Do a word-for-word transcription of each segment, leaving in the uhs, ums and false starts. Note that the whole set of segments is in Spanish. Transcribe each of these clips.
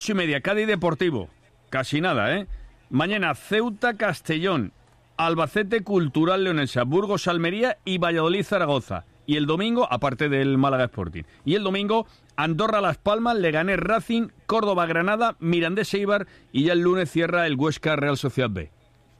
Ocho y media, Cádiz Deportivo. Casi nada, ¿eh? Mañana Ceuta Castellón, Albacete Cultural Leonesa, Burgos Almería y Valladolid Zaragoza. Y el domingo, aparte del Málaga Sporting. Y el domingo, Andorra Las Palmas, Leganés Racing, Córdoba Granada, Mirandés Eibar y ya el lunes cierra el Huesca Real Sociedad B.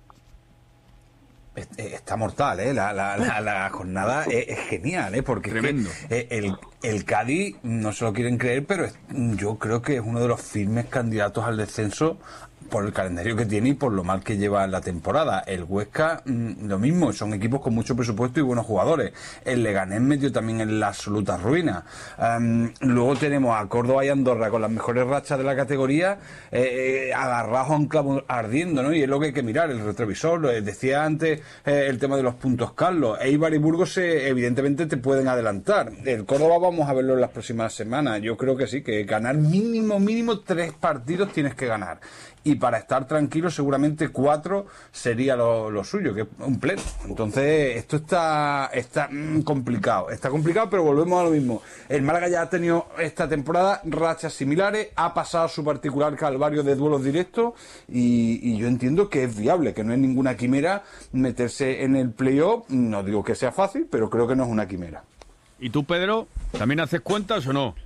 Está mortal, ¿eh? La, la, la, la jornada es, es genial, ¿eh? Porque Tremendo. Es que el, el Cádiz, no se lo quieren creer, pero es, yo creo que es uno de los firmes candidatos al descenso por el calendario que tiene y por lo mal que lleva la temporada. El Huesca, mmm, lo mismo, son equipos con mucho presupuesto y buenos jugadores. El Leganés metió también en la absoluta ruina. Um, luego tenemos a Córdoba y Andorra con las mejores rachas de la categoría, eh, eh, agarrados a un clavo ardiendo, ¿no? Y es lo que hay que mirar, el retrovisor. Lo decía antes eh, el tema de los puntos, Carlos. Eibar y Burgos eh, evidentemente te pueden adelantar. El Córdoba vamos a verlo en las próximas semanas. Yo creo que sí, que ganar mínimo, mínimo tres partidos tienes que ganar. Y para estar tranquilo seguramente cuatro sería lo, lo suyo, que es un pleno. Entonces esto está está mmm, complicado, está complicado, pero volvemos a lo mismo. El Málaga ya ha tenido esta temporada rachas similares, ha pasado su particular calvario de duelos directos y, y yo entiendo que es viable, que no es ninguna quimera meterse en el playoff. No digo que sea fácil, pero creo que no es una quimera. ¿Y tú, Pedro, también haces cuentas o no?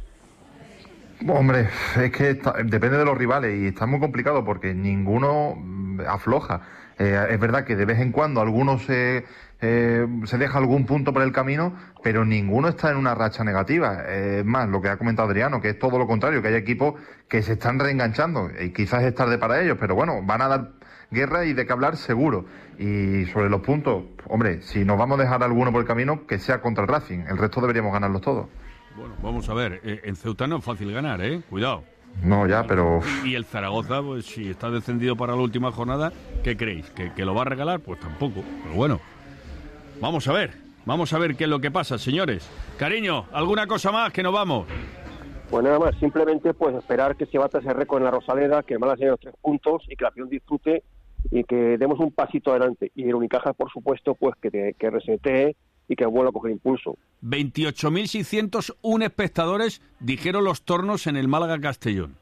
Hombre, es que está, depende de los rivales y está muy complicado porque ninguno afloja. Eh, es verdad que de vez en cuando algunos se, eh, se deja algún punto por el camino, pero ninguno está en una racha negativa. Eh, es más, lo que ha comentado Adriano, que es todo lo contrario, que hay equipos que se están reenganchando y quizás es tarde para ellos, pero bueno, van a dar guerra y de qué hablar seguro. Y sobre los puntos, hombre, si nos vamos a dejar alguno por el camino, que sea contra el Racing. El resto deberíamos ganarlos todos. Bueno, vamos a ver, eh, en Ceuta no es fácil ganar, ¿eh? Cuidado. No, ya, pero... Y el Zaragoza, pues si está descendido para la última jornada, ¿qué creéis? ¿Que, que lo va a regalar? Pues tampoco, pero bueno. Vamos a ver, vamos a ver qué es lo que pasa, señores. Cariño, ¿alguna cosa más que nos vamos? Pues nada más, simplemente pues esperar que se bata ese récord en la Rosaleda, que el Málaga se los tres puntos y que la afición disfrute y que demos un pasito adelante. Y el Unicaja, por supuesto, pues que, te, que resetee y que vuelva a coger impulso. veintiocho mil seiscientos uno espectadores dijeron los tornos en el Málaga Castellón.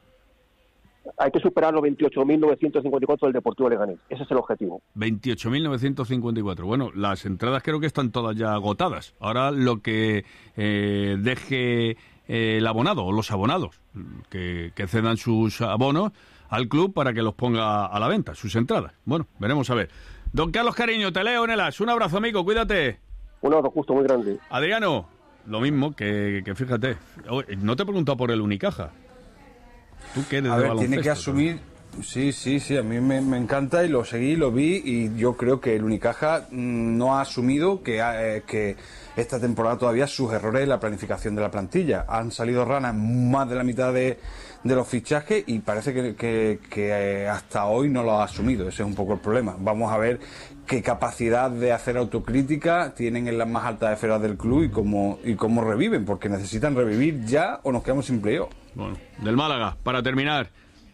Hay que superar los veintiocho mil novecientos cincuenta y cuatro del Deportivo Leganés. Ese es el objetivo. veintiocho mil novecientos cincuenta y cuatro. Bueno, las entradas creo que están todas ya agotadas. Ahora lo que eh, deje eh, el abonado o los abonados que, que cedan sus abonos al club para que los ponga a la venta, sus entradas. Bueno, veremos a ver. Don Carlos Cariño, te leo en el as. Un abrazo, amigo, cuídate. Un abrazo justo muy grande. Adriano, lo mismo, que, que fíjate. No te he preguntado por el Unicaja. ¿Tú qué eres a de ver, baloncesto? Tiene que asumir... Sí, sí, sí, a mí me, me encanta y lo seguí, lo vi y yo creo que el Unicaja mmm, no ha asumido que, eh, que esta temporada todavía sus errores en la planificación de la plantilla. Han salido ranas más de la mitad de, de los fichajes y parece que, que, que eh, hasta hoy no lo ha asumido. Ese es un poco el problema. Vamos a ver qué capacidad de hacer autocrítica tienen en las más altas esferas del club y cómo, y cómo reviven, porque necesitan revivir ya o nos quedamos sin playoff. Bueno, del Málaga, para terminar.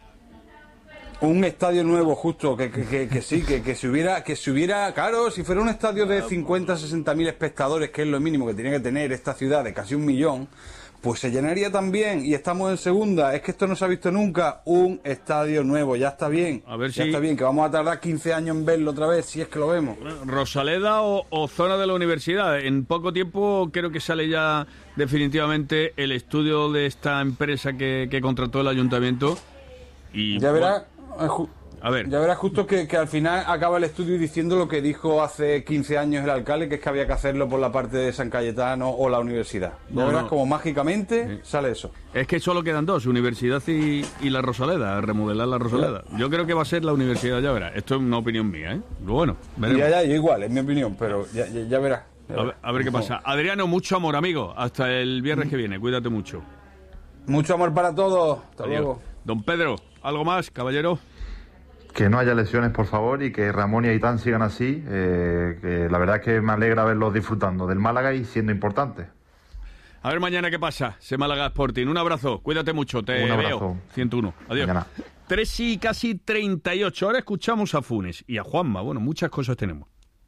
Un estadio nuevo, justo, que, que, que, que sí, que, que se hubiera, que se hubiera, claro, si fuera un estadio de cincuenta, sesenta mil espectadores, que es lo mínimo que tiene que tener esta ciudad de casi un millón, pues se llenaría también, y estamos en segunda. Es que esto no se ha visto nunca, un estadio nuevo, ya está bien, a ver ya si... está bien, que vamos a tardar quince años en verlo otra vez, si es que lo vemos. Rosaleda o, o zona de la universidad. En poco tiempo creo que sale ya definitivamente el estudio de esta empresa que, que contrató el ayuntamiento. Y ya verás. A ver. Ya verás justo que, que al final acaba el estudio diciendo lo que dijo hace quince años el alcalde, que es que había que hacerlo por la parte de San Cayetano o la universidad. Ya no, verás no. como mágicamente sí. sale eso. Es que solo quedan dos, universidad y, y la Rosaleda, remodelar la Rosaleda. Yo creo que va a ser la universidad, ya verás. Esto es una opinión mía, ¿eh? Pero bueno, veremos. Ya, ya, yo igual, es mi opinión, pero ya, ya, ya verás. Ya a, ver, a ver qué pasa. Adriano, mucho amor, amigo. Hasta el viernes que viene. Cuídate mucho. Mucho amor para todos. Hasta Adiós. luego. Don Pedro, ¿algo más, caballero? Que no haya lesiones, por favor, y que Ramón y Aitán sigan así. Eh, que la verdad es que me alegra verlos disfrutando del Málaga y siendo importantes. A ver mañana qué pasa, ese Málaga Sporting. Un abrazo, cuídate mucho, te Un abrazo. veo. ciento uno, adiós. Mañana. tres y casi treinta y ocho. Ahora escuchamos a Funes y a Juanma. Bueno, muchas cosas tenemos.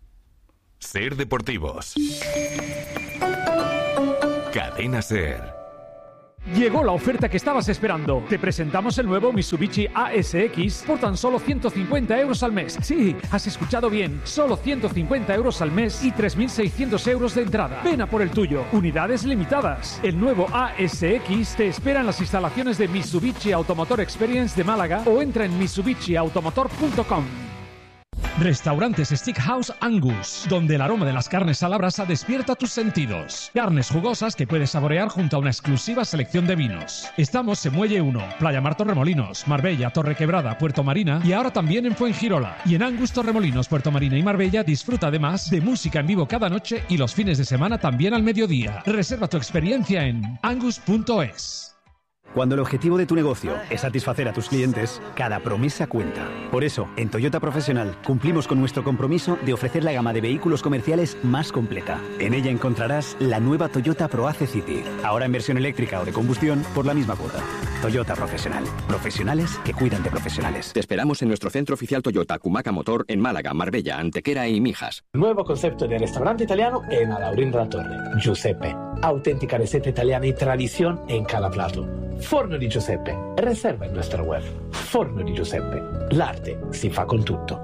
Ser Deportivos. Cadena Ser. Llegó la oferta que estabas esperando. Te presentamos el nuevo Mitsubishi A S X por tan solo ciento cincuenta euros al mes. Sí, has escuchado bien. Solo ciento cincuenta euros al mes y tres mil seiscientos euros de entrada. Ven a por el tuyo. Unidades limitadas. El nuevo A S X te espera en las instalaciones de Mitsubishi Automotor Experience de Málaga o entra en mitsubishi automotor punto com. Restaurantes Steakhouse Angus, donde el aroma de las carnes a la brasa despierta tus sentidos. Carnes jugosas que puedes saborear junto a una exclusiva selección de vinos. Estamos en Muelle uno, Playa Mar Torremolinos, Marbella, Torrequebrada, Puerto Marina y ahora también en Fuengirola. Y en Angus Torremolinos, Puerto Marina y Marbella disfruta además de música en vivo cada noche y los fines de semana también al mediodía. Reserva tu experiencia en angus punto es. Cuando el objetivo de tu negocio es satisfacer a tus clientes, cada promesa cuenta. Por eso, en Toyota Profesional cumplimos con nuestro compromiso de ofrecer la gama de vehículos comerciales más completa. En ella encontrarás la nueva Toyota ProAce City, ahora en versión eléctrica o de combustión por la misma cuota. Toyota Profesional. Profesionales que cuidan de profesionales. Te esperamos en nuestro centro oficial Toyota Cumaca Motor en Málaga, Marbella, Antequera y Mijas. Nuevo concepto de restaurante italiano en Alaurín de la Torre. Giuseppe. Auténtica receta italiana y tradición en cada plato. Forno di Giuseppe. Reserva en nuestra web. Forno di Giuseppe. L'arte si fa con tutto.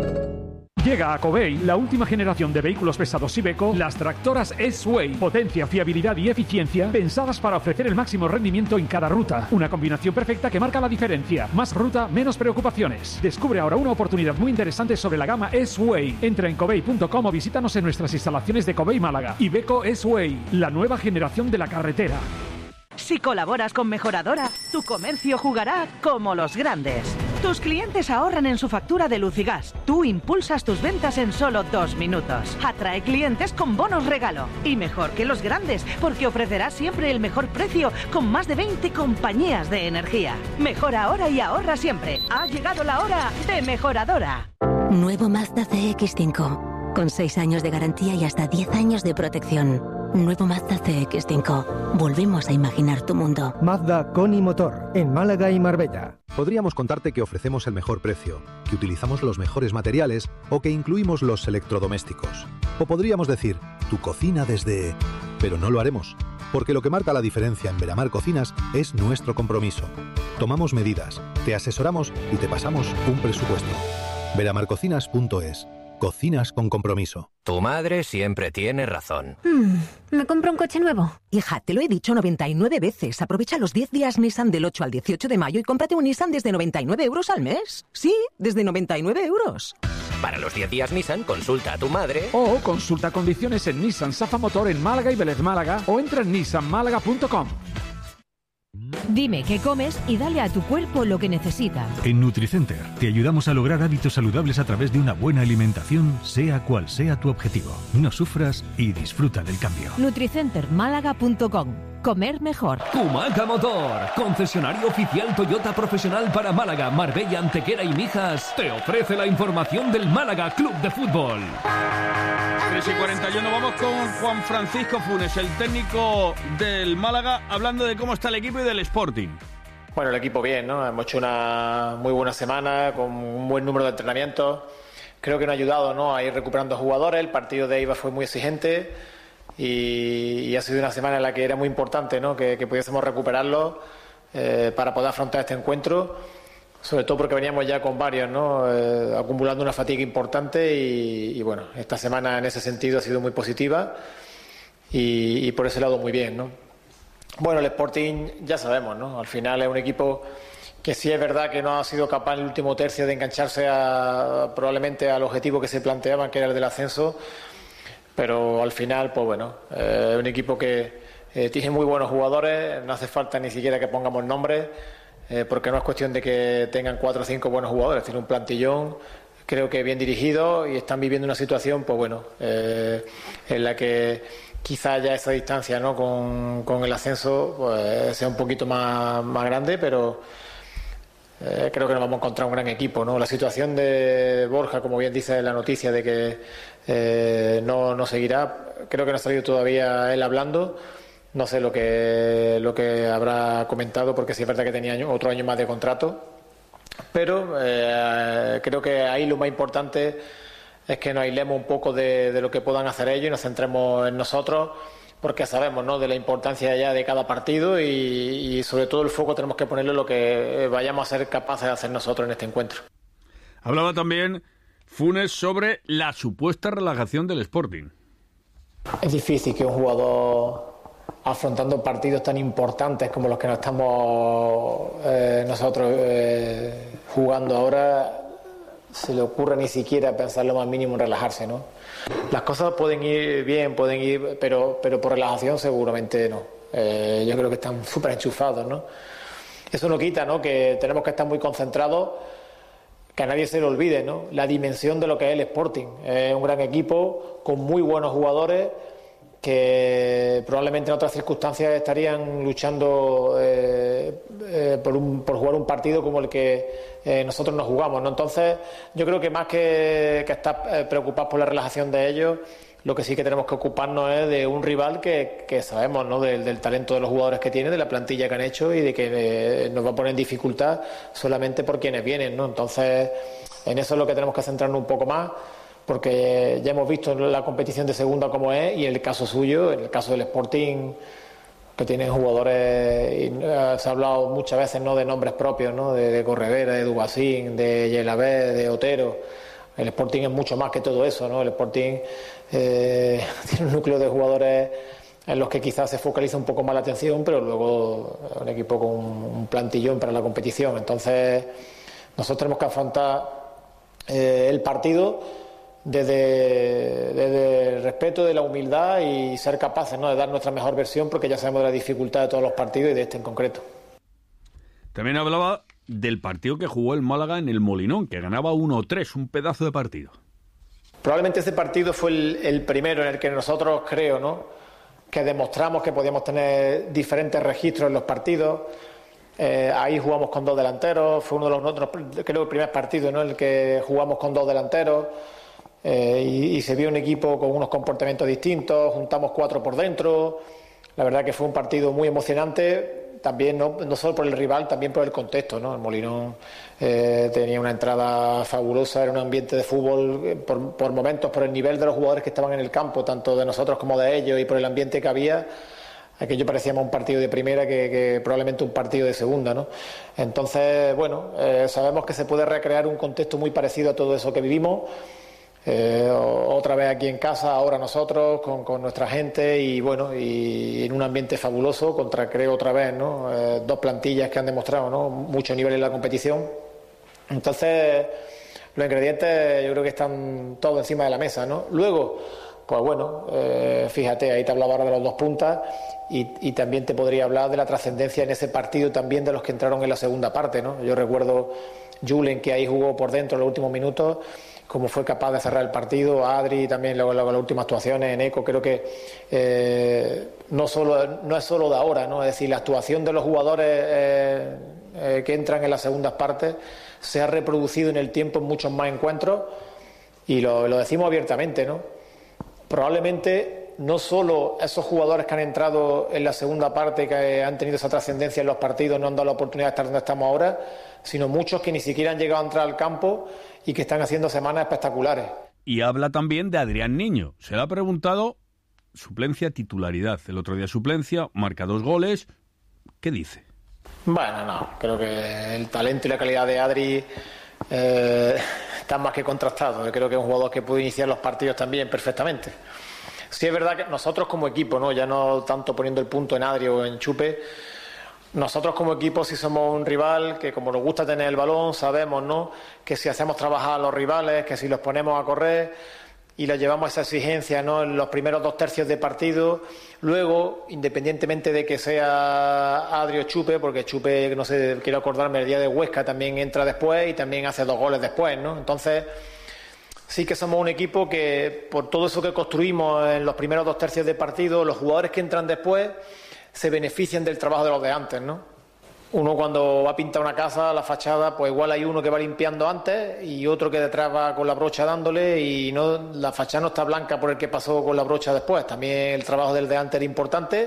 Llega a Covey la última generación de vehículos pesados Iveco, las tractoras S-Way. Potencia, fiabilidad y eficiencia pensadas para ofrecer el máximo rendimiento en cada ruta. Una combinación perfecta que marca la diferencia. Más ruta, menos preocupaciones. Descubre ahora una oportunidad muy interesante sobre la gama S-Way. Entra en covey punto com o visítanos en nuestras instalaciones de Covey Málaga. Iveco S-Way, la nueva generación de la carretera. Si colaboras con Mejoradora, tu comercio jugará como los grandes. Tus clientes ahorran en su factura de luz y gas. Tú impulsas tus ventas en solo dos minutos. Atrae clientes con bonos regalo. Y mejor que los grandes, porque ofrecerás siempre el mejor precio con más de veinte compañías de energía. Mejora ahora y ahorra siempre. Ha llegado la hora de Mejoradora. Nuevo Mazda C X cinco. Con seis años de garantía y hasta diez años de protección. Nuevo Mazda C X cinco. Volvemos a imaginar tu mundo. Mazda con y motor, en Málaga y Marbella. Podríamos contarte que ofrecemos el mejor precio, que utilizamos los mejores materiales o que incluimos los electrodomésticos. O podríamos decir, tu cocina desde... Pero no lo haremos, porque lo que marca la diferencia en Veramar Cocinas es nuestro compromiso. Tomamos medidas, te asesoramos y te pasamos un presupuesto. veramar cocinas punto es. Cocinas con compromiso. Tu madre siempre tiene razón. Mm, ¿Me compro un coche nuevo? Hija, te lo he dicho noventa y nueve veces. Aprovecha los diez días Nissan del ocho al dieciocho de mayo y cómprate un Nissan desde noventa y nueve euros al mes. Sí, desde noventa y nueve euros. Para los diez días Nissan, consulta a tu madre. O consulta condiciones en Nissan Safa Motor en Málaga y Vélez Málaga o entra en nissan málaga punto com. Dime qué comes y dale a tu cuerpo lo que necesita. En Nutricenter te ayudamos a lograr hábitos saludables a través de una buena alimentación, sea cual sea tu objetivo. No sufras y disfruta del cambio. nutricenter málaga punto com. Comer mejor. Cumaca Motor, concesionario oficial Toyota profesional para Málaga, Marbella, Antequera y Mijas, te ofrece la información del Málaga Club de Fútbol. tres y cuarenta y uno, vamos con Juan Francisco Funes, el técnico del Málaga, hablando de cómo está el equipo y del Sporting. Bueno, el equipo bien, ¿no? Hemos hecho una muy buena semana con un buen número de entrenamientos. Creo que nos ha ayudado, ¿no?, a ir recuperando jugadores. El partido de Eibar fue muy exigente y, y ha sido una semana en la que era muy importante, ¿no?, que, que pudiésemos recuperarlo eh, para poder afrontar este encuentro. Sobre todo porque veníamos ya con varios, ¿no?, eh, acumulando una fatiga importante y, y bueno, esta semana en ese sentido ha sido muy positiva y, y por ese lado muy bien, ¿no? Bueno, el Sporting ya sabemos, ¿no? Al final es un equipo que sí es verdad que no ha sido capaz en el último tercio de engancharse a, probablemente al objetivo que se planteaban, que era el del ascenso, pero al final, pues bueno, es eh, un equipo que eh, tiene muy buenos jugadores, no hace falta ni siquiera que pongamos nombres, eh, porque no es cuestión de que tengan cuatro o cinco buenos jugadores, tiene un plantillón, creo que bien dirigido y están viviendo una situación, pues bueno, eh, en la que quizá ya esa distancia, ¿no?, con, con el ascenso pues sea un poquito más, más grande, pero eh, creo que nos vamos a encontrar un gran equipo, ¿no? La situación de Borja, como bien dice la noticia de que eh, no, no seguirá, creo que no ha salido todavía él hablando, no sé lo que, lo que habrá comentado, porque sí es verdad que tenía año, otro año más de contrato, pero eh, creo que ahí lo más importante es que nos aislemos un poco de, de lo que puedan hacer ellos y nos centremos en nosotros, porque sabemos, ¿no?, de la importancia ya de cada partido y, y sobre todo el foco tenemos que ponerlo en lo que vayamos a ser capaces de hacer nosotros en este encuentro. Hablaba también Funes sobre la supuesta relajación del Sporting. Es difícil que un jugador, afrontando partidos tan importantes como los que nos estamos eh, nosotros eh, jugando ahora, se le ocurra ni siquiera pensar lo más mínimo en relajarse, ¿no? Las cosas pueden ir bien, pueden ir, pero, pero por relajación seguramente no. Eh, yo creo que están súper enchufados, ¿no? Eso no quita, ¿no?, que tenemos que estar muy concentrados, que a nadie se le olvide, ¿no?, la dimensión de lo que es el Sporting. Es un gran equipo con muy buenos jugadores que probablemente en otras circunstancias estarían luchando eh, eh, por, un, por jugar un partido como el que eh, nosotros nos jugamos, ¿no? Entonces yo creo que más que, que estar eh, preocupados por la relajación de ellos, lo que sí que tenemos que ocuparnos es de un rival que, que sabemos, ¿no?, del, del talento de los jugadores que tiene, de la plantilla que han hecho y de que eh, nos va a poner en dificultad solamente por quienes vienen, ¿no? Entonces en eso es lo que tenemos que centrarnos un poco más, porque ya hemos visto la competición de segunda como es, y en el caso suyo, en el caso del Sporting, que tiene jugadores, y se ha hablado muchas veces, ¿no?, de nombres propios, ¿no?, de, de Corredera, de Dubasín, de Yelavé, de Otero. El Sporting es mucho más que todo eso, ¿no? El Sporting eh, tiene un núcleo de jugadores en los que quizás se focaliza un poco más la atención, pero luego un equipo con un plantillón para la competición. Entonces nosotros tenemos que afrontar eh, el partido Desde, desde el respeto, de la humildad y ser capaces, ¿no?, de dar nuestra mejor versión, porque ya sabemos de la dificultad de todos los partidos y de este en concreto. También hablaba del partido que jugó el Málaga en el Molinón, que ganaba uno tres, un pedazo de partido. Probablemente ese partido fue el, el primero en el que nosotros, creo, ¿no?, que demostramos que podíamos tener diferentes registros en los partidos. Eh, ahí jugamos con dos delanteros, fue uno de los otros, creo, el primer partido, ¿no?, en el que jugamos con dos delanteros. Eh, y, y se vio un equipo con unos comportamientos distintos, juntamos cuatro por dentro. La verdad que fue un partido muy emocionante, también no, no solo por el rival, también por el contexto, ¿no? El Molinón eh, tenía una entrada fabulosa, era un ambiente de fútbol eh, por, por momentos, por el nivel de los jugadores que estaban en el campo, tanto de nosotros como de ellos, y por el ambiente que había. Aquello parecía más un partido de primera que, que probablemente un partido de segunda, ¿no? Entonces, bueno, eh, sabemos que se puede recrear un contexto muy parecido a todo eso que vivimos. Eh, otra vez aquí en casa, ahora nosotros, con, con nuestra gente, y bueno, y en un ambiente fabuloso, contra, creo, otra vez, ¿no? Eh, dos plantillas que han demostrado, ¿no?, mucho nivel en la competición. Entonces, los ingredientes yo creo que están todos encima de la mesa, ¿no? Luego, pues bueno, eh, fíjate, ahí te hablaba ahora de los dos puntas, y, y también te podría hablar de la trascendencia en ese partido también de los que entraron en la segunda parte, ¿no? Yo recuerdo Julen, que ahí jugó por dentro en los últimos minutos, cómo fue capaz de cerrar el partido, Adri también, luego las últimas actuaciones, en Eco. Creo que eh, no solo no es solo de ahora, ¿no? Es decir, la actuación de los jugadores eh, eh, que entran en las segundas partes se ha reproducido en el tiempo en muchos más encuentros, y lo, lo decimos abiertamente, ¿no? Probablemente no solo esos jugadores que han entrado en la segunda parte, que han tenido esa trascendencia en los partidos, no han dado la oportunidad de estar donde estamos ahora, sino muchos que ni siquiera han llegado a entrar al campo y que están haciendo semanas espectaculares. Y habla también de Adrián Niño. Se le ha preguntado suplencia, titularidad. El otro día suplencia, marca dos goles. ¿Qué dice? Bueno, no, creo que el talento y la calidad de Adri eh, están más que contrastados. Yo creo que es un jugador que puede iniciar los partidos también perfectamente. Sí, es verdad que nosotros como equipo, ¿no?, ya no tanto poniendo el punto en Adri o en Chupe, nosotros como equipo sí somos un rival que, como nos gusta tener el balón, sabemos, ¿no?, que si hacemos trabajar a los rivales, que si los ponemos a correr y les llevamos a esa exigencia, ¿no?, en los primeros dos tercios de partido, luego, independientemente de que sea Adri o Chupe, porque Chupe, no sé, quiero acordarme, el día de Huesca también entra después y también hace dos goles después, ¿no? Entonces, sí que somos un equipo que, por todo eso que construimos en los primeros dos tercios de partido, los jugadores que entran después se benefician del trabajo de los de antes, ¿no? Uno, cuando va a pintar una casa, la fachada, pues igual hay uno que va limpiando antes y otro que detrás va con la brocha dándole, y no, la fachada no está blanca por el que pasó con la brocha después. También el trabajo del de antes era importante,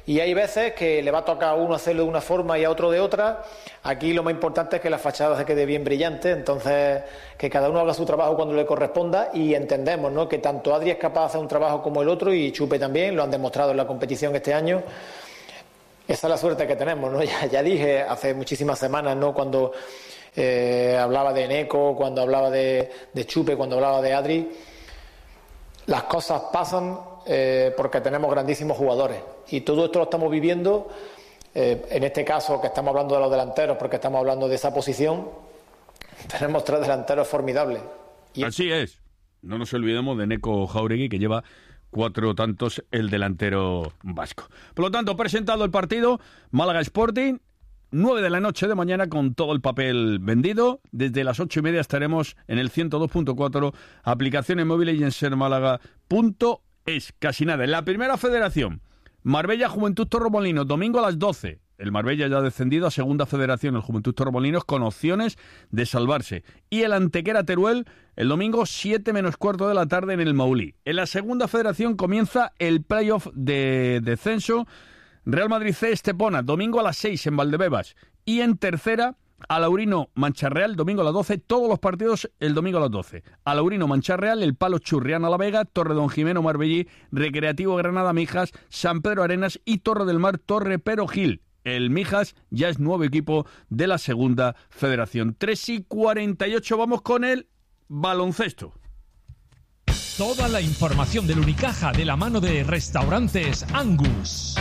Y hay veces que le va a tocar a uno hacerlo de una forma y a otro de otra. Aquí lo más importante es que la fachada se quede bien brillante, entonces que cada uno haga su trabajo cuando le corresponda, y entendemos, ¿no?, que tanto Adri es capaz de hacer un trabajo como el otro, y Chupe también, lo han demostrado en la competición este año. Esa es la suerte que tenemos, ¿no? Ya, ya dije hace muchísimas semanas, ¿no?, cuando eh, hablaba de Neco, cuando hablaba de, de Chupe, cuando hablaba de Adri, las cosas pasan eh, porque tenemos grandísimos jugadores, y todo esto lo estamos viviendo. Eh, en este caso, que estamos hablando de los delanteros, porque estamos hablando de esa posición, tenemos tres delanteros formidables. Y... Así es. No nos olvidemos de Neco Jauregui, que lleva cuatro tantos el delantero vasco. Por lo tanto, presentado el partido, Málaga Sporting, nueve de la noche de mañana, con todo el papel vendido. Desde las ocho y media estaremos en el ciento dos punto cuatro, aplicaciones móviles y en ser málaga punto es. Casi nada. En la primera federación, Marbella Juventud Torremolinos, domingo a las doce. El Marbella ya ha descendido a segunda federación, el Juventud Torremolinos, con opciones de salvarse. Y el Antequera Teruel, el domingo siete menos cuarto de la tarde en el Maulí. En la segunda federación comienza el playoff de descenso. Real Madrid C, Estepona, domingo a las seis en Valdebebas. Y en tercera, Alaurino Mancharreal, domingo a las doce. Todos los partidos el domingo a las doce. Alaurino Mancharreal, El Palo Churriana La Vega, Torre Don Jimeno Marbellí, Recreativo Granada Mijas, San Pedro Arenas y Torre del Mar Torre Pero Gil. El Mijas ya es nuevo equipo de la segunda federación. tres y cuarenta y ocho, vamos con el baloncesto. Toda la información del Unicaja de la mano de Restaurantes Angus.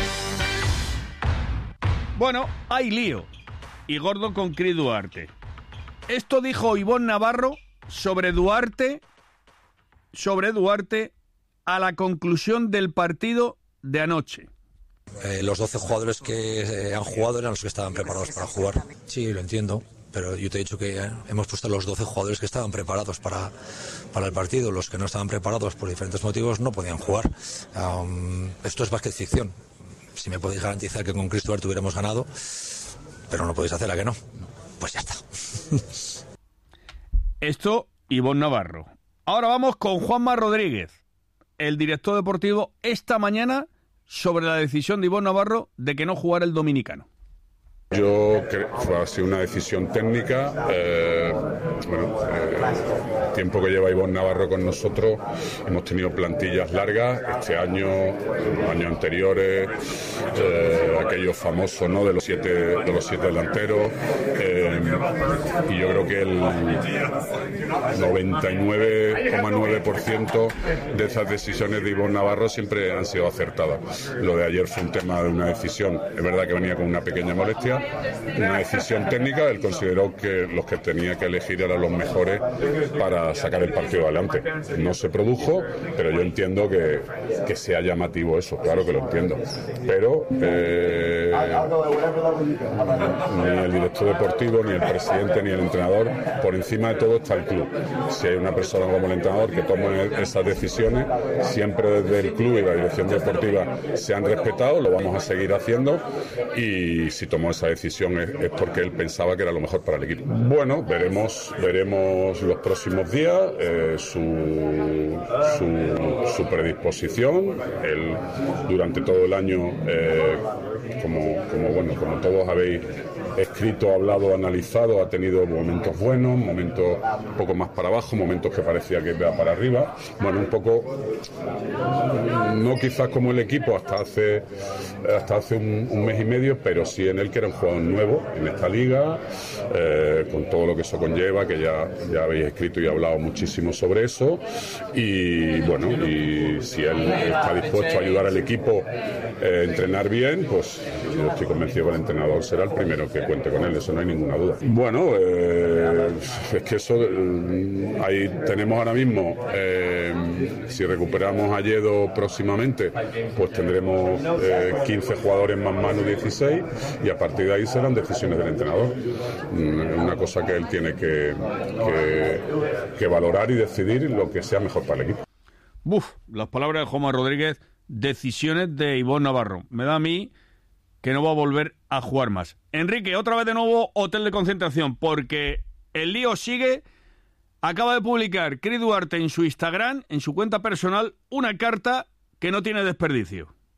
Bueno, hay lío y gordo con Cris Duarte. Esto dijo Ivonne Navarro sobre Duarte, sobre Duarte a la conclusión del partido de anoche. Eh, los doce jugadores que eh, han jugado eran los que estaban preparados para jugar. Sí, lo entiendo, pero yo te he dicho que eh, hemos puesto los doce jugadores que estaban preparados para, para el partido. Los que no estaban preparados por diferentes motivos no podían jugar. Um, esto es básquet ficción. Si me podéis garantizar que con Cris Duarte hubiéramos ganado, pero no podéis hacer, ¿a que no? Pues ya está. Esto, Ivonne Navarro. Ahora vamos con Juanma Rodríguez, el director deportivo, esta mañana, sobre la decisión de Ivonne Navarro de que no jugara el dominicano. Yo creo que fue así una decisión técnica. Eh, bueno, eh, tiempo que lleva Ivonne Navarro con nosotros, hemos tenido plantillas largas. Este año, los años anteriores, eh, aquellos famosos, ¿no?, de los siete, de los siete delanteros. Eh, y yo creo que el noventa y nueve coma nueve por ciento de esas decisiones de Ivonne Navarro siempre han sido acertadas. Lo de ayer fue un tema de una decisión. Es verdad que venía con una pequeña molestia. Una decisión técnica. Él consideró que los que tenía que elegir eran los mejores para sacar el partido adelante. No se produjo, pero yo entiendo que, que sea llamativo eso, claro que lo entiendo. Pero eh, ni el director deportivo, ni el presidente, ni el entrenador, por encima de todo está el club. Si hay una persona como el entrenador que toma esas decisiones, siempre desde el club y la dirección deportiva se han respetado, lo vamos a seguir haciendo, y si tomó esa decisión es, es porque él pensaba que era lo mejor para el equipo. Bueno, veremos veremos los próximos días eh, su, su, su predisposición. Él durante todo el año, eh, como, como, bueno, como todos habéis escrito, hablado, analizado, ha tenido momentos buenos, momentos un poco más para abajo, momentos que parecía que iba para arriba. Bueno, un poco, no quizás como el equipo hasta hace hasta hace un, un mes y medio, pero sí en él, que era un jugador nuevo en esta liga, eh, con todo lo que eso conlleva, que ya, ya habéis escrito y hablado muchísimo sobre eso. Y bueno, y si él está dispuesto a ayudar al equipo a eh, entrenar bien, pues yo estoy convencido que el entrenador será el primero que cuente con él, eso no hay ninguna duda. Bueno, eh, es que eso, eh, ahí tenemos ahora mismo, eh, si recuperamos a Yedo próximamente, pues tendremos eh, quince jugadores más Manu dieciséis, y a partir de ahí serán decisiones del entrenador. Una cosa que él tiene que, que, que valorar y decidir lo que sea mejor para el equipo. Buf, las palabras de Juanma Rodríguez, decisiones de Ivonne Navarro. Me da a mí que no va a volver a jugar más. Enrique, otra vez de nuevo hotel de concentración, porque el lío sigue. Acaba de publicar Cris Duarte en su Instagram, en su cuenta personal, una carta que no tiene desperdicio.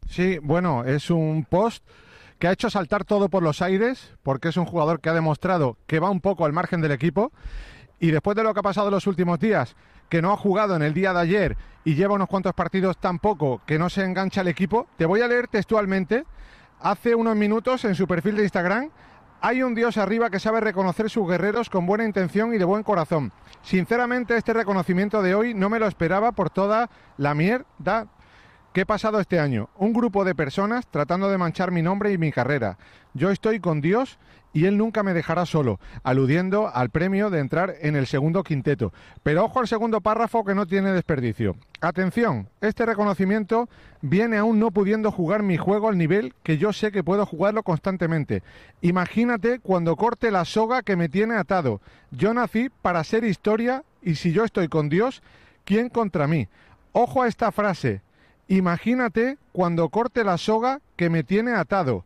Sí, bueno, es un post que ha hecho saltar todo por los aires, porque es un jugador que ha demostrado que va un poco al margen del equipo, y después de lo que ha pasado los últimos días, que no ha jugado en el día de ayer y lleva unos cuantos partidos tan poco que no se engancha el equipo, te voy a leer textualmente. Hace unos minutos en su perfil de Instagram: hay un Dios arriba que sabe reconocer sus guerreros con buena intención y de buen corazón. Sinceramente, este reconocimiento de hoy no me lo esperaba por toda la mierda que he pasado este año. Un grupo de personas tratando de manchar mi nombre y mi carrera. Yo estoy con Dios y Él nunca me dejará solo, aludiendo al premio de entrar en el segundo quinteto. Pero ojo al segundo párrafo, que no tiene desperdicio. Atención, este reconocimiento viene aún no pudiendo jugar mi juego al nivel que yo sé que puedo jugarlo constantemente. Imagínate cuando corte la soga que me tiene atado. Yo nací para ser historia y si yo estoy con Dios, ¿quién contra mí? Ojo a esta frase. Imagínate cuando corte la soga que me tiene atado.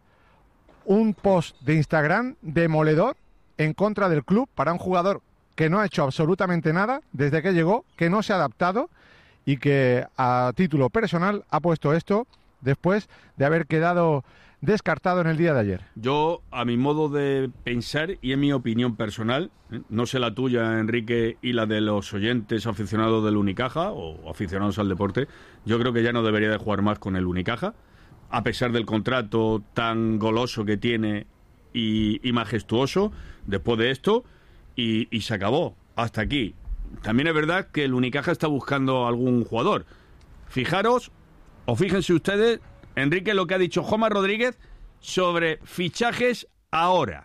Un post de Instagram demoledor en contra del club para un jugador que no ha hecho absolutamente nada desde que llegó, que no se ha adaptado y que a título personal ha puesto esto después de haber quedado descartado en el día de ayer. Yo, a mi modo de pensar y en mi opinión personal, ¿eh? no sé la tuya, Enrique, y la de los oyentes aficionados del Unicaja o aficionados al deporte, yo creo que ya no debería de jugar más con el Unicaja, a pesar del contrato tan goloso que tiene y, y majestuoso, después de esto, y, y se acabó, hasta aquí. También es verdad que el Unicaja está buscando algún jugador. Fijaros, o fíjense ustedes, Enrique, lo que ha dicho Juanma Rodríguez sobre fichajes ahora.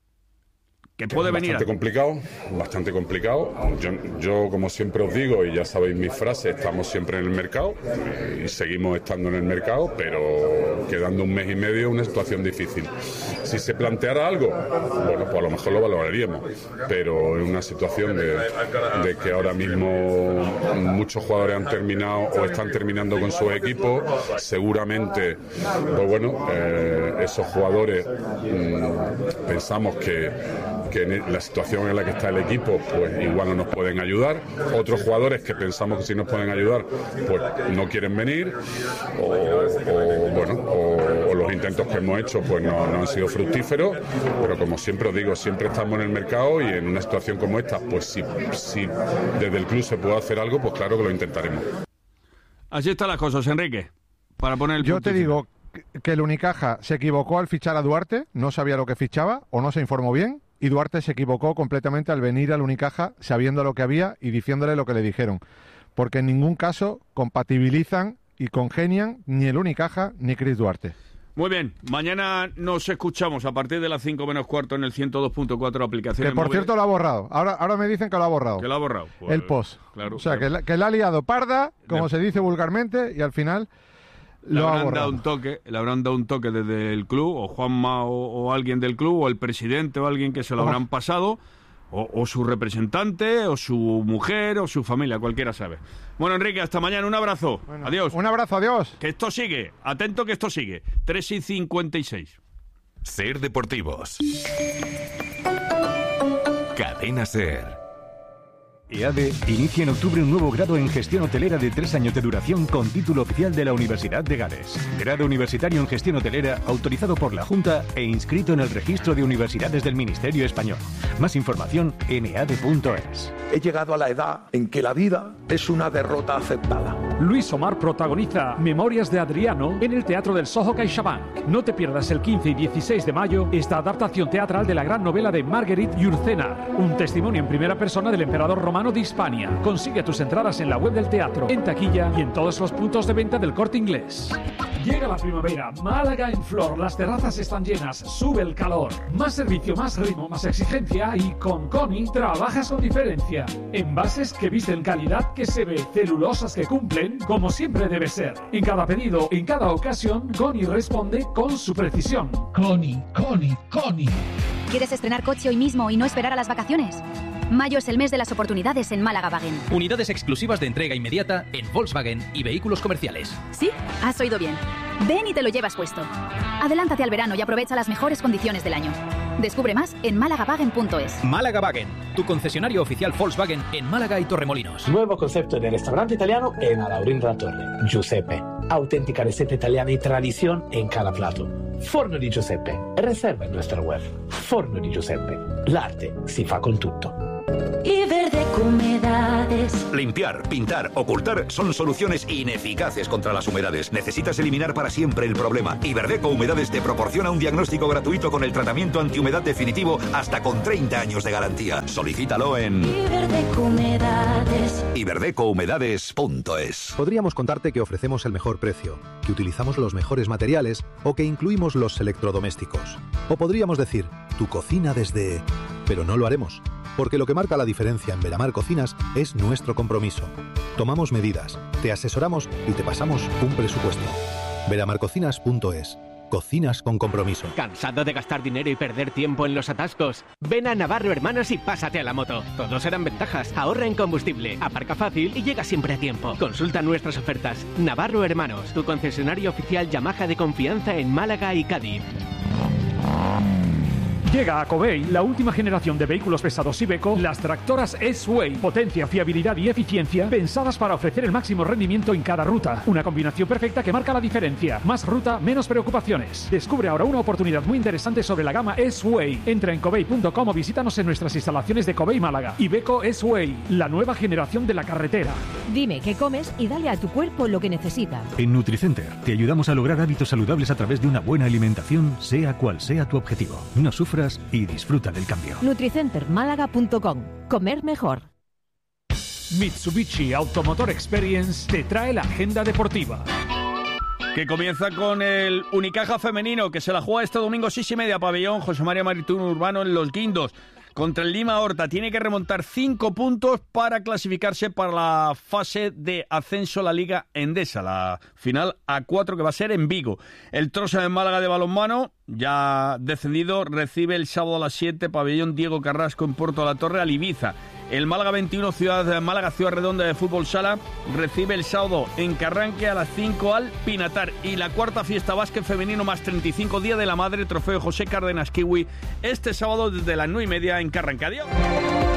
Que puede venir. Bastante complicado, bastante complicado. Yo, yo, como siempre os digo, y ya sabéis mis frases, estamos siempre en el mercado y seguimos estando en el mercado, pero quedando un mes y medio una situación difícil. Si se planteara algo, bueno, pues a lo mejor lo valoraríamos, pero en una situación de, de que ahora mismo muchos jugadores han terminado o están terminando con sus equipos, seguramente, pues bueno, eh, esos jugadores mmm, pensamos que que en la situación en la que está el equipo, pues igual no nos pueden ayudar. Otros jugadores que pensamos que sí nos pueden ayudar, pues no quieren venir, o, o bueno, o, o los intentos que hemos hecho pues no, no han sido fructíferos, pero como siempre os digo, siempre estamos en el mercado y en una situación como esta, pues si, si desde el club se puede hacer algo, pues claro que lo intentaremos. Así están las cosas, Enrique, para poner el Yo te punto. digo que el Unicaja se equivocó al fichar a Duarte, no sabía lo que fichaba o no se informó bien. Y Duarte se equivocó completamente al venir al Unicaja sabiendo lo que había y diciéndole lo que le dijeron. Porque en ningún caso compatibilizan y congenian ni el Unicaja ni Chris Duarte. Muy bien, mañana nos escuchamos a partir de las cinco menos cuarto en el ciento dos punto cuatro aplicación. Que por móvil. Cierto lo ha borrado. Ahora, ahora me dicen que lo ha borrado. Que lo ha borrado. Pues, el post. Claro, o sea, claro. Que, que le ha liado parda, como se dice vulgarmente, y al final... Le Lo habrán, dado un toque, le habrán dado un toque desde el club, o Juanma o, o alguien del club, o el presidente o alguien que se lo habrán pasado, o, o su representante, o su mujer, o su familia, cualquiera sabe. Bueno, Enrique, hasta mañana, un abrazo. Bueno, adiós. Un abrazo, adiós. Que esto sigue, atento que esto sigue. tres y cincuenta y seis. Ser Deportivos. Cadena Ser. EADE inicia en octubre un nuevo grado en gestión hotelera de tres años de duración con título oficial de la Universidad de Gales. Grado universitario en gestión hotelera autorizado por la Junta e inscrito en el registro de universidades del Ministerio Español. Más información en e a d e punto es. He llegado a la edad en que la vida es una derrota aceptada. Luis Omar protagoniza Memorias de Adriano en el Teatro del Soho CaixaBank. No te pierdas el quince y dieciséis de mayo esta adaptación teatral de la gran novela de Marguerite Yourcenar, un testimonio en primera persona del emperador romano de Hispania. Consigue tus entradas en la web del teatro, en taquilla y en todos los puntos de venta del Corte Inglés. Llega la primavera, Málaga en flor, las terrazas están llenas, sube el calor. Más servicio, más ritmo, más exigencia y con Coni trabajas con diferencia. Envases que visten calidad que se ve, celulosas que cumplen como siempre debe ser. En cada pedido, en cada ocasión, Coni responde con su precisión. Coni, Coni, Coni. ¿Quieres estrenar coche hoy mismo y no esperar a las vacaciones? Mayo es el mes de las oportunidades en Málaga Wagen. Unidades exclusivas de entrega inmediata en Volkswagen y vehículos comerciales. ¿Sí? Has oído bien. Ven y te lo llevas puesto. Adelántate al verano y aprovecha las mejores condiciones del año. Descubre más en málaga wagen punto es. Málaga Wagen, tu concesionario oficial Volkswagen en Málaga y Torremolinos. Nuevo concepto de restaurante italiano en Alaurín de la Torre. Giuseppe, auténtica receta italiana y tradición en cada plato. Forno di Giuseppe, reserva en nuestra web. Forno di Giuseppe, l'arte si fa con tutto. Iberdeco Humedades. Limpiar, pintar, ocultar son soluciones ineficaces contra las humedades. Necesitas eliminar para siempre el problema. Iberdeco Humedades te proporciona un diagnóstico gratuito con el tratamiento antihumedad definitivo hasta con treinta años de garantía. Solicítalo en Iberdeco Humedades. iberdeco humedades punto es. Podríamos contarte que ofrecemos el mejor precio, que utilizamos los mejores materiales o que incluimos los electrodomésticos. O podríamos decir, tu cocina desde... Pero no lo haremos. Porque lo que marca la diferencia en Veramar Cocinas es nuestro compromiso. Tomamos medidas, te asesoramos y te pasamos un presupuesto. veramar cocinas punto es. Cocinas con compromiso. ¿Cansado de gastar dinero y perder tiempo en los atascos? Ven a Navarro Hermanos y pásate a la moto. Todos serán ventajas. Ahorra en combustible, aparca fácil y llega siempre a tiempo. Consulta nuestras ofertas. Navarro Hermanos, tu concesionario oficial Yamaha de confianza en Málaga y Cádiz. Llega a Covey la última generación de vehículos pesados Iveco, las tractoras S-Way. Potencia, fiabilidad y eficiencia pensadas para ofrecer el máximo rendimiento en cada ruta. Una combinación perfecta que marca la diferencia. Más ruta, menos preocupaciones. Descubre ahora una oportunidad muy interesante sobre la gama S-Way. Entra en covey punto com o visítanos en nuestras instalaciones de Covey Málaga. Iveco S-Way, la nueva generación de la carretera. Dime qué comes y dale a tu cuerpo lo que necesita. En Nutricenter te ayudamos a lograr hábitos saludables a través de una buena alimentación, sea cual sea tu objetivo. No sufras y disfruta del cambio. nutricenter málaga punto com. Comer mejor. Mitsubishi Automotor Experience te trae la agenda deportiva. Que comienza con el Unicaja femenino, que se la juega este domingo seis y media, pabellón José María Martín Urbano en Los Guindos. Contra el Lima Horta tiene que remontar cinco puntos para clasificarse para la fase de ascenso a la Liga Endesa, la final a cuatro que va a ser en Vigo. El Trosa de Málaga de balonmano, ya descendido, recibe el sábado a las siete, pabellón Diego Carrasco en Puerto de la Torre, al Ibiza. El Málaga veintiuno, Ciudad de Málaga, Ciudad Redonda de Fútbol Sala, recibe el sábado en Carranque a las cinco al Pinatar. Y la cuarta fiesta básquet femenino más treinta y cinco, Día de la Madre, trofeo José Cárdenas Kiwi, este sábado desde las nueve y media en Carranque. Adiós.